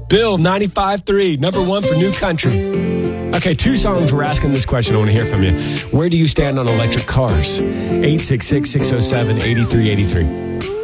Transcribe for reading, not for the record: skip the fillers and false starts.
Bill, 95.3, number one for New Country. Okay, 2 songs we're asking this question. I want to hear from you. Where do you stand on electric cars? 866-607-8383.